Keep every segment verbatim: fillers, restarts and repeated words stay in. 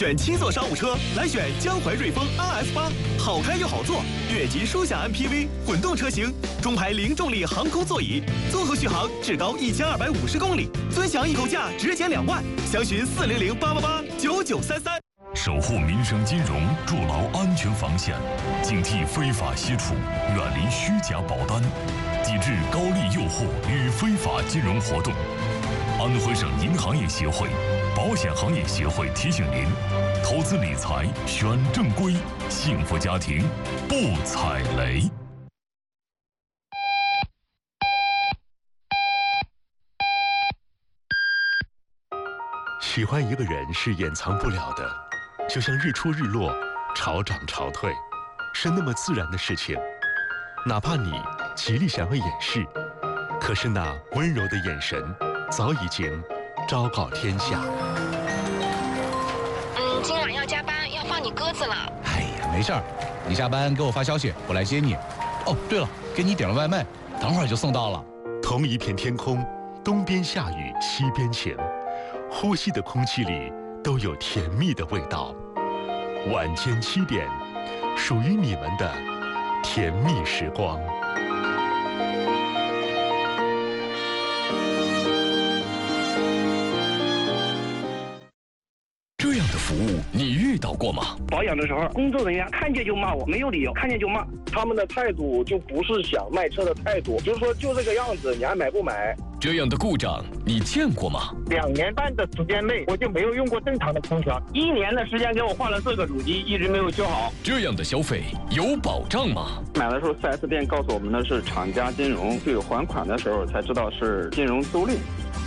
选七座商务车，来选江淮瑞风 R S 八，好开又好坐，越级舒享 M P V 混动车型，中排零重力航空座椅，综合续航至高一千二百五十公里，尊享易购价直减两万，详询四零零八八八九九三三。 守护民生金融，筑牢安全防线，警惕非法吸储，远离虚假保单，抵制高利诱惑与非法金融活动。安徽省银行业协会、保险行业协会提醒您：投资理财选正规，幸福家庭不踩雷。 喜欢一个人是掩藏不了的，就像日出日落、潮涨潮退，是那么自然的事情。哪怕你极力想要掩饰，可是那温柔的眼神早已经昭告天下。 嗯，今晚要加班，要放你鸽子了。 哎呀，没事儿，你下班给我发消息，我来接你。哦，对了，给你点了外卖，等会儿就送到了。 同一片天空，东边下雨，西边晴。呼吸的空气里都有甜蜜的味道。晚间七点，属于你们的甜蜜时光。 这样的服务你遇到过吗？ 保养的时候，工作人员看见就骂我，没有理由，看见就骂。 他们的态度就不是想卖车的态度，就是说就这个样子，你还买不买？ 这样的故障你见过吗？ 两年半的时间内，我就没有用过正常的空调。一年的时间给我换了四个主机，一直没有修好。 这样的消费有保障吗？ 买的时候 四 S 店告诉我们的是厂家金融，对还款的时候才知道是金融租赁。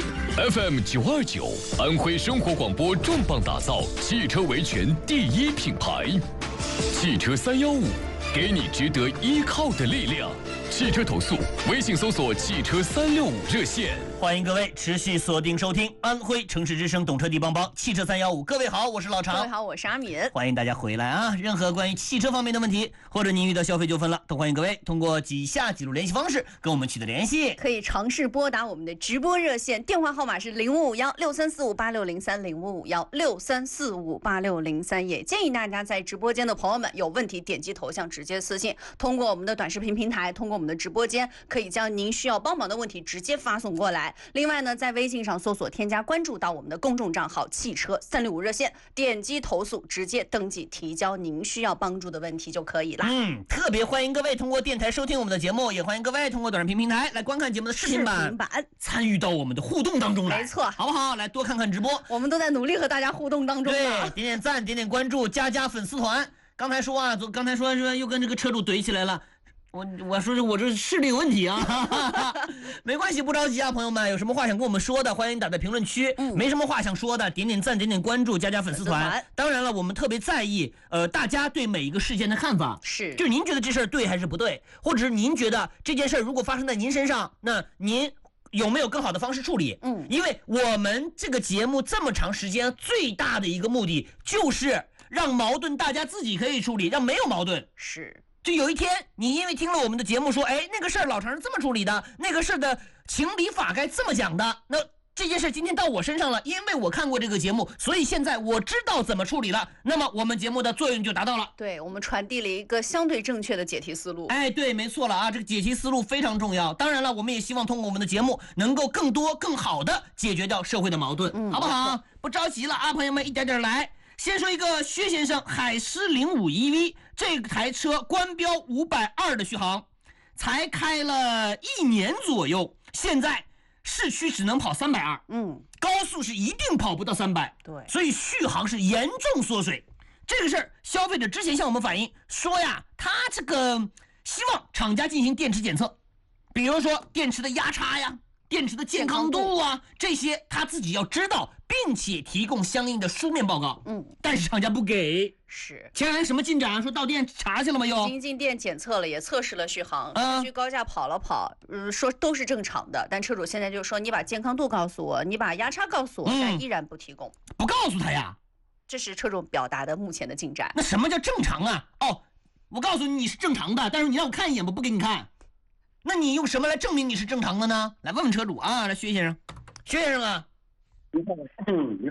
F M 九二九，安徽生活广播重磅打造汽车维权第一品牌，汽车三幺五，给你值得依靠的力量。汽车投诉，微信搜索汽车三六五热线。 欢迎各位持续锁定收听安徽城市之声懂车帝帮帮汽车三幺五。各位好，我是老常。 各位好，我是阿敏。 欢迎大家回来啊！任何关于汽车方面的问题，或者您遇到消费纠纷了，都欢迎各位通过以下几路联系方式跟我们取得联系。 可以尝试拨打我们的直播热线，电话号码是零五五幺六三四五八六零三零五五幺六三四五八六零三。也建议大家在直播间的朋友们有问题点击头像直接私信，通过我们的短视频平台，通过我们的直播间，可以将您需要帮忙的问题直接发送过来。另外呢，在微信上搜索添加关注到我们的公众账号汽车三六五热线，点击投诉，直接登记提交您需要帮助的问题就可以了。 嗯，特别欢迎各位通过电台收听我们的节目，也欢迎各位通过短视频平台来观看节目的视频版， 视频版参与到我们的互动当中来。 没错， 好不好？来多看看直播， 我们都在努力和大家互动当中。 对，点点赞，点点关注，加加粉丝团。刚才说啊，刚才说说又跟这个车主怼起来了。我我说我这视力有问题啊，没关系，不着急啊，朋友们，有什么话想跟我们说的，欢迎打在评论区。嗯，没什么话想说的，点点赞，点点关注，加加粉丝团。当然了，我们特别在意，呃，大家对每一个事件的看法。 是， 就是您觉得这事儿对还是不对，或者是您觉得这件事儿如果发生在您身上，那您有没有更好的方式处理？嗯，因为我们这个节目这么长时间，最大的一个目的就是让矛盾大家自己可以处理，让没有矛盾。 是。 就有一天你因为听了我们的节目说，哎，那个事儿老常是这么处理的，那个事儿的情理法该这么讲的，那这件事今天到我身上了，因为我看过这个节目，所以现在我知道怎么处理了，那么我们节目的作用就达到了。 对，我们传递了一个相对正确的解题思路。 哎，对，没错了啊，这个解题思路非常重要。当然了，我们也希望通过我们的节目能够更多更好的解决掉社会的矛盾，嗯、好不好？不着急了啊，朋友们，一点点来。先说一个薛先生，海狮零五 E V 这台车官标五百二的续航，才开了一年左右，现在市区只能跑三百二，嗯，高速是一定跑不到三百， 对， 所以续航是严重缩水。这个事儿，消费者之前向我们反映说呀，他这个希望厂家进行电池检测，比如说电池的压差呀。电池的健康度啊，这些他自己要知道，并且提供相应的书面报告。嗯，但是厂家不给。 是。 前两天什么进展？说到店查去了吗？又已经进店检测了，也测试了续航，市区高架跑了跑，嗯，说都是正常的。但车主现在就说，你把健康度告诉我，你把压差告诉我，嗯、但依然不提供， 不告诉他呀。 这是车主表达的目前的进展。 那什么叫正常啊？哦，我告诉你你是正常的，但是你让我看一眼，我不给你看。那你用什么来证明你是正常的呢？来问问车主啊，来薛先生，薛先生啊， 你好，嗯，你好，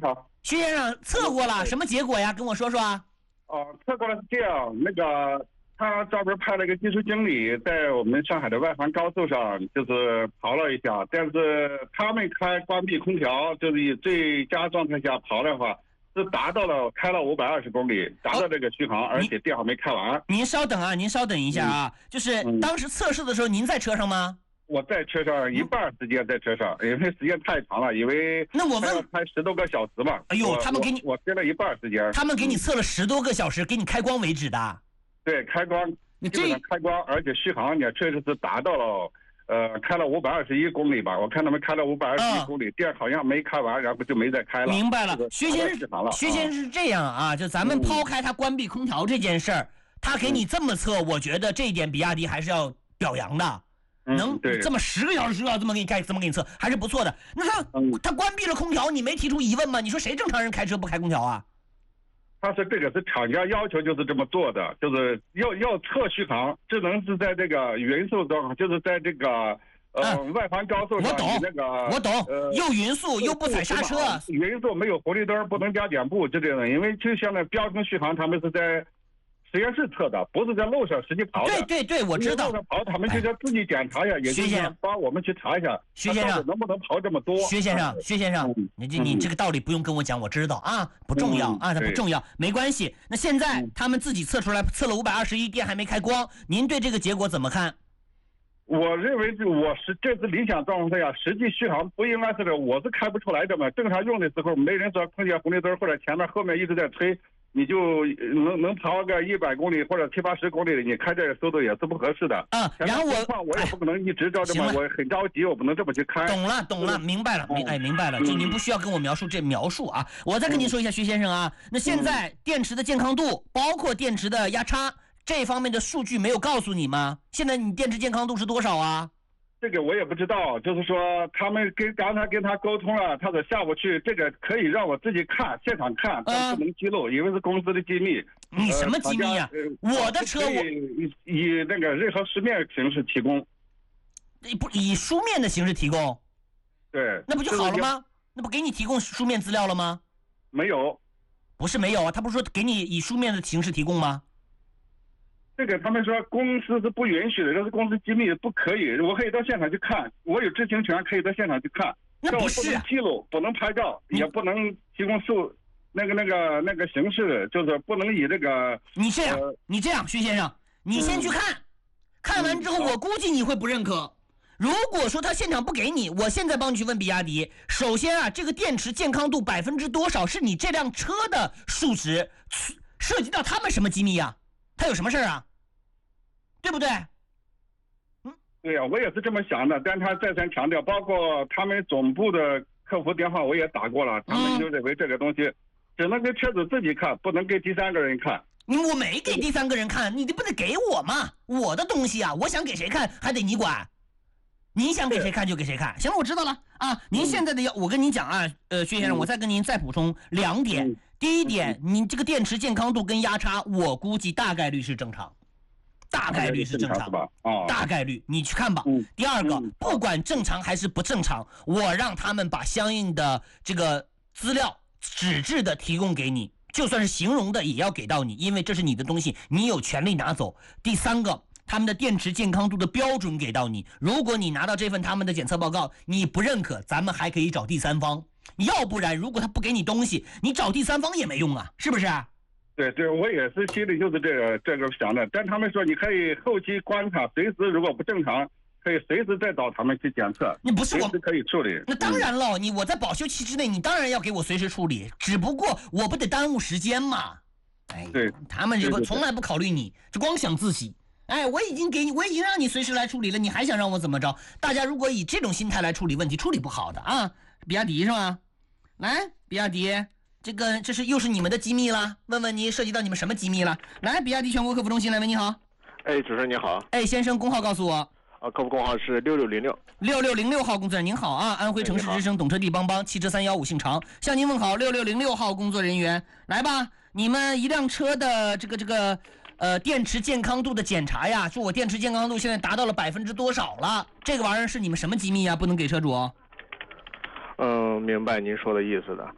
徐先生测过了，什么结果呀？跟我说说啊。 哦，测过了是这样，那个他专门派了一个技术经理在我们上海的外环高速上，就是跑了一下，但是他们开关闭空调，就是以最佳状态下跑的话，是达到了开了五百二十公里，达到这个续航，哦、而且电还没开完。 您稍等啊，您稍等一下啊，嗯、就是当时测试的时候，您在车上吗？ 我在车上一半时间在车上，因为时间太长了，因为那我们要开十多个小时嘛。 哎呦，他们给你我开了一半时间。 他们给你测了十多个小时，给你开光为止的。 对，开光，基本上开光，而且续航也确实是达到了，呃，开了五百二十一公里吧。我看他们开了五百二十一公里，电好像没开完，然后就没再开了。 明白了，薛先生，薛先生是这样啊，就咱们抛开他关闭空调这件事儿，他给你这么测，我觉得这一点比亚迪还是要表扬的。能这么十个小时啊，这么给你开，这么给你测，还是不错的。那他、嗯、他关闭了空调，你没提出疑问吗？你说谁正常人开车不开空调啊？ 他说这个是厂家要求，就是这么做的，就是要要测续航，只能是在这个匀速中，就是在这个呃、啊、外环高速上， 我懂， 那个我懂，呃、又匀速又不踩刹车， 匀速没有红绿灯，不能加减步，就这样。因为就像那标准续航，他们是在实验室测的，不是在路上实际跑的。 对对对，我知道。 路上跑，他们就要自己检查一下，也就是帮我们去查一下。 徐先生能不能跑这么多？ 徐先生，徐先生，你这你这个道理不用跟我讲，我知道啊，不重要啊，它不重要，没关系。那现在他们自己测出来，测了五百二十一，电还没开光，您对这个结果怎么看？ 我认为是我是这是理想状态下，实际续航不应该是的，我是开不出来的嘛。正常用的时候，没人说碰见红绿灯或者前面后面一直在催。你就能能跑个一百公里或者七八十公里，你开这个速度也是不合适的。 啊，然后我我也不可能一直照这么，我很着急，我不能这么去开。 懂了，懂了，明白了，明哎明白了，就您不需要跟我描述这描述啊。我再跟您说一下，徐先生啊，那现在电池的健康度，包括电池的压差这方面的数据没有告诉你吗？现在你电池健康度是多少啊？ 这个我也不知道，就是说他们跟刚才跟他沟通了，他说下午去，这个可以让我自己看，现场看，但不能记录，因为是公司的机密。 你什么机密呀、啊呃？我的车我以以那个任何书面形式提供， 不以书面的形式提供， 对， 那不就好了吗？那不给你提供书面资料了吗？ 没有， 不是没有啊，他不是说给你以书面的形式提供吗？ 这个他们说公司是不允许的，这是公司机密，不可以。我可以到现场去看，我有知情权，可以到现场去看。 那不是不能记录，不能拍照，也不能提供数那个那个那个形式，就是不能以这个。 你这样，呃、你这样，徐先生，你先去看，嗯、看完之后，我估计你会不认可。如果说他现场不给你，我现在帮你去问比亚迪。首先啊，这个电池健康度百分之多少是你这辆车的数值，涉及到他们什么机密呀、啊？他有什么事啊？对不对？ 嗯，对呀、啊，我也是这么想的。但他再三强调，包括他们总部的客服电话我也打过了，他们就认为这个东西只能给车主自己看，不能给第三个人看。 我没给第三个人看，你不得给我吗？我的东西啊，我想给谁看还得你管。你想给谁看就给谁看。行了，我知道了啊。您现在的要，我跟您讲啊，呃，薛先生，我再跟您再补充两点。嗯、第一点，你这个电池健康度跟压差，我估计大概率是正常，大概率是正常吧？啊， 大概率，你去看吧。 嗯、 第二个， 嗯、 不管正常还是不正常，我让他们把相应的这个资料纸质的提供给你，就算是形容的也要给到你，因为这是你的东西，你有权利拿走。第三个。他们的电池健康度的标准给到你，如果你拿到这份他们的检测报告，你不认可，咱们还可以找第三方。要不然，如果他不给你东西，你找第三方也没用啊，是不是？ 对对，我也是心里就是这个这个想的。但他们说你可以后期观察，随时如果不正常，可以随时再找他们去检测。 你不是我随时可以处理。 那当然了，你我在保修期之内，你当然要给我随时处理，只不过我不得耽误时间嘛。哎， 对， 他们这个从来不考虑你，就光想自己。哎，我已经给你，我已经让你随时来处理了，你还想让我怎么着？大家如果以这种心态来处理问题，处理不好的啊。比亚迪是吧？来，比亚迪，这个这是又是你们的机密了，问问你涉及到你们什么机密了？来，比亚迪全国客服中心来喂，你好。 哎，主持人你好。 哎，先生，工号告诉我。 啊，客服工号是六六零六。 六六零六号工作人员您好啊，安徽城市之声懂车帝帮帮汽车三幺五姓常向您问好。六六零六号工作人员来吧，你们一辆车的这个这个。呃，电池健康度的检查呀，说我电池健康度现在达到了百分之多少了？这个玩意儿是你们什么机密呀？不能给车主？ 嗯，明白您说的意思的。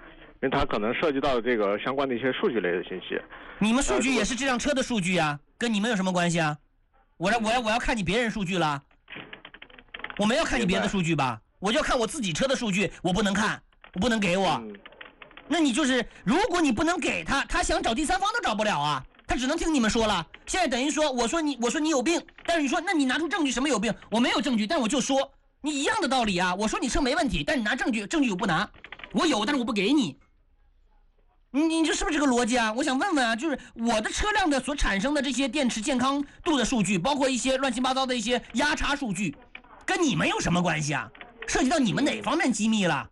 为它可能涉及到这个相关的一些数据类的信息。 你们数据也是这辆车的数据啊，跟你们有什么关系啊？我要我要我要看你别人数据了，我没要看你别的数据吧？我就要看我自己车的数据，我不能看，我不能给我。 嗯、 那你就是，如果你不能给他，他想找第三方都找不了啊，他只能听你们说了。现在等于说，我说你我说你有病，但是你说那你拿出证据什么有病？我没有证据，但我就说你一样的道理啊。我说你车没问题，但你拿证据，证据我不拿，我有，但是我不给你。你你这是不是这个逻辑啊？我想问问啊，就是我的车辆的所产生的这些电池健康度的数据，包括一些乱七八糟的一些压差数据，跟你们有什么关系啊？涉及到你们哪方面机密了？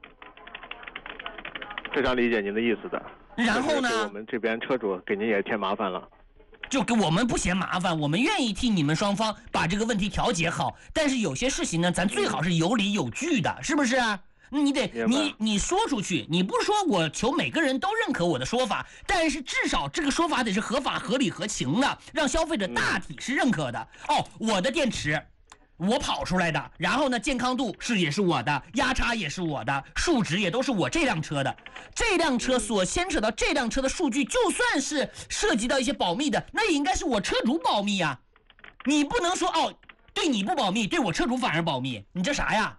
非常理解您的意思的。 然后呢？ 我们这边车主给您也添麻烦了。 就给我们不嫌麻烦，我们愿意替你们双方把这个问题调节好。但是有些事情呢，咱最好是有理有据的，是不是啊？那你得你你说出去，你不是说我求每个人都认可我的说法，但是至少这个说法得是合法、合理、合情的，让消费者大体是认可的。哦，我的电池，我跑出来的，然后呢，健康度是也是我的，压差也是我的，数值也都是我这辆车的。这辆车所牵扯到这辆车的数据，就算是涉及到一些保密的，那也应该是我车主保密呀。你不能说哦，对你不保密，对我车主反而保密，你这啥呀？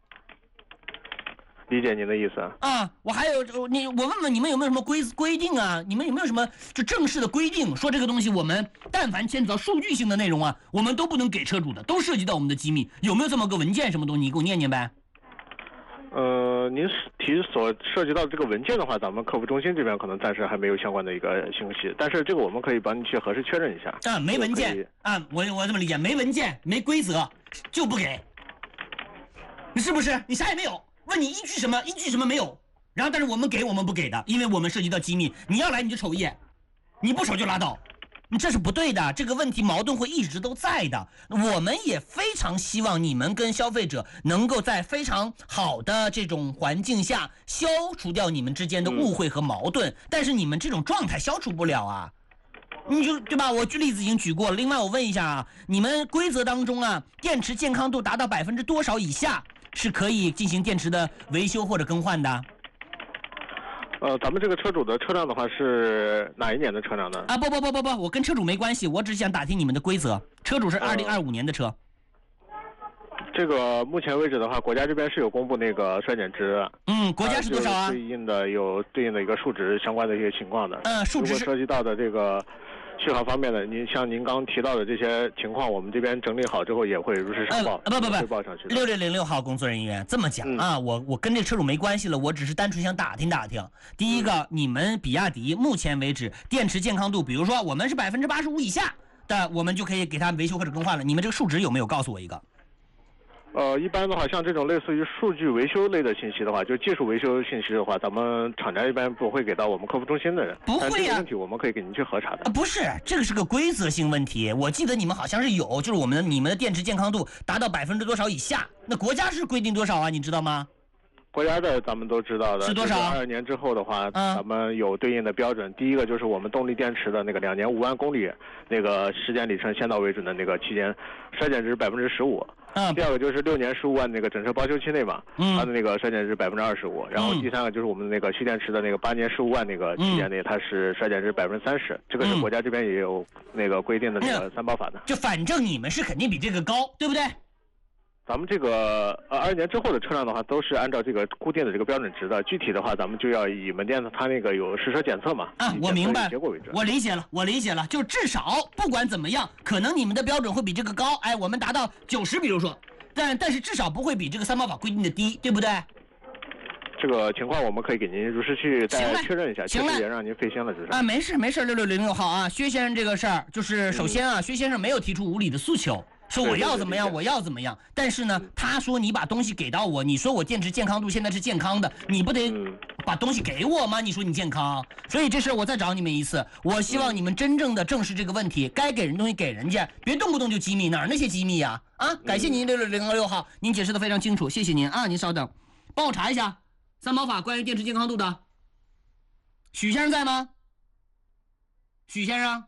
理解您的意思啊，我还有你，我问问你们有没有什么规规定啊？你们有没有什么就正式的规定，说这个东西我们但凡牵扯到数据性的内容啊，我们都不能给车主的，都涉及到我们的机密，有没有这么个文件什么东西？你给我念念呗。 呃，您提所涉及到这个文件的话，咱们客服中心这边可能暂时还没有相关的一个信息，但是这个我们可以帮您去核实确认一下。 啊，没文件啊，我我这么理解，没文件，没规则就不给，你是不是？你啥也没有。问你依据什么？依据什么没有？然后但是我们给我们不给的，因为我们涉及到机密。你要来你就瞅一眼，你不瞅就拉倒，你这是不对的。这个问题矛盾会一直都在的。我们也非常希望你们跟消费者能够在非常好的这种环境下消除掉你们之间的误会和矛盾，嗯、但是你们这种状态消除不了啊。你就对吧？我举例子已经举过了。另外我问一下啊，你们规则当中啊，电池健康度达到百分之多少以下？是可以进行电池的维修或者更换的。 呃，咱们这个车主的车辆的话是哪一年的车辆呢？ 啊，不不不不不，我跟车主没关系，我只是想打听你们的规则。车主是二零二五年的车。 呃、这个目前为止的话，国家这边是有公布那个衰减值。 嗯，国家是多少啊？ 对应的有对应的一个数值相关的一些情况的。 嗯，数值如果涉及到的这个续航方面的，您像您刚提到的这些情况，我们这边整理好之后也会如实上报， 呃、不不不汇报上去。 六六零六号工作人员这么讲、嗯、啊，我我跟这车主没关系了，我只是单纯想打听打听。第一个，嗯、你们比亚迪目前为止电池健康度，比如说我们是百分之八十五以下的，我们就可以给它维修或者更换了。你们这个数值有没有告诉我一个？ 呃，一般的话，像这种类似于数据维修类的信息的话，就技术维修信息的话，咱们厂家一般不会给到我们客服中心的人。 不会呀、啊， 这个问题我们可以给您去核查的。 啊，不是，这个是个规则性问题。我记得你们好像是有，就是我们的你们的电池健康度达到百分之多少以下，那国家是规定多少啊？你知道吗？ 国家的咱们都知道的， 是多少？ 二年之后的话， 嗯、 咱们有对应的标准。第一个就是我们动力电池的那个两年五万公里那个时间里程先到为准的那个期间，衰减值百分之十五。 嗯。 第二个就是六年十五万那个整车保修期内嘛， 嗯， 它的那个衰减值百分之二十五。然后第三个就是我们的那个蓄电池的那个八年十五万那个期间内，嗯、它是衰减值百分之三十。这个是国家这边也有那个规定的那个三包法的。 就反正你们是肯定比这个高，对不对？ 咱们这个呃二年之后的车辆的话，都是按照这个固定的这个标准值的。具体的话，咱们就要以门店的它那个有实车检测嘛。 啊，我明白，我理解了，我理解了。就至少不管怎么样，可能你们的标准会比这个高。哎，我们达到九十，比如说，但但是至少不会比这个三包法规定的低，对不对？ 这个情况我们可以给您如实去再确认一下，确实也让您费心了，就是啊，没事没事，六六零六号啊，薛先生这个事儿，就是首先啊，嗯、薛先生没有提出无理的诉求。说我要怎么样，我要怎么样，但是呢，他说你把东西给到我，你说我电池健康度现在是健康的，你不得把东西给我吗？你说你健康，所以这事我再找你们一次，我希望你们真正的正视这个问题，该给人东西给人家，别动不动就机密，哪儿那些机密呀？啊，感谢您六六零六号，您解释的非常清楚，谢谢您啊，您稍等，帮我查一下三包法关于电池健康度的，许先生在吗？许先生。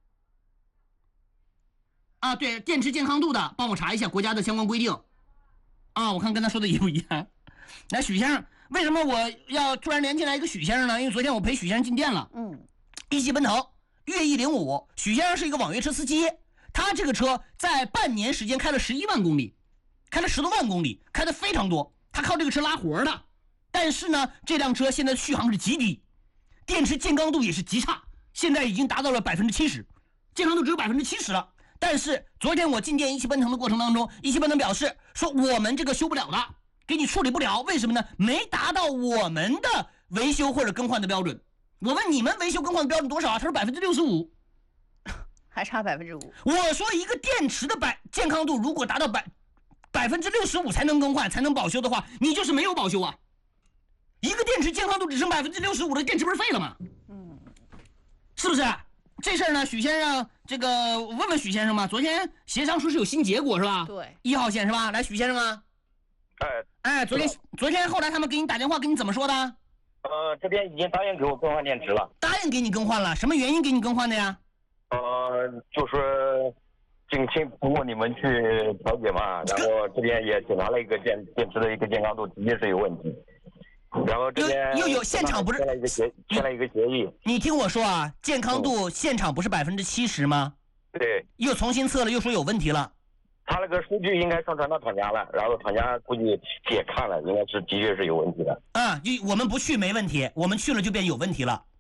啊，对，电池健康度的，帮我查一下国家的相关规定。啊，我看跟他说的一不一样。来，许先生， 为什么我要突然连进来一个许先生呢？因为昨天我陪许先生进店了。 嗯， 一汽奔腾越 E 零五，许先生是一个网约车司机，他这个车在半年时间开了十一万公里，开了十多万公里，开的非常多。他靠这个车拉活的，但是呢，这辆车现在续航是极低，电池健康度也是极差，现在已经达到了百分之七十，健康度只有百分之七十了。但是昨天我进店一汽奔腾的过程当中，一汽奔腾表示说我们这个修不了的，给你处理不了，为什么呢？没达到我们的维修或者更换的标准。我问你们维修更换的标准多少啊？他说百分之六十五， 还差百分之五。 我说一个电池的百健康度如果达到百百分之六十五才能更换才能保修的话，你就是没有保修啊。一个电池健康度只剩百分之六十五的电池不是废了吗？ 嗯， 是不是？这事儿呢，许先生，这个问问许先生吧。昨天协商说是有新结果是吧？ 对， 一号线是吧？来，许先生啊。 哎哎，昨天昨天后来他们给你打电话，给你怎么说的？ 呃，这边已经答应给我更换电池了。 答应给你更换了，什么原因给你更换的呀？ 呃，就是近期通过你们去调解嘛，然后这边也检查了一个电电池的一个健康度，的确是有问题。然后这边又有现场不是签了一个协签了一个协议。 你听我说啊，健康度现场不是百分之七十吗？ 对。 又重新测了，又说有问题了。 他那个数据应该上传到厂家了，然后厂家估计也看了，应该是的确是有问题的。 啊，我们不去没问题，我们去了就变有问题了。